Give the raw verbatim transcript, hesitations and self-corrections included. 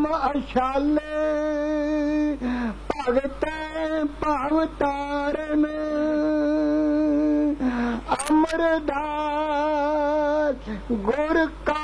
ਨਾਮ ਅਸ਼ਾਲੇ ਭਗਤ ਭਾਵ ਤਾਰਨ ਅਮਰਦਾਸ ਗੁਰ ਕਾ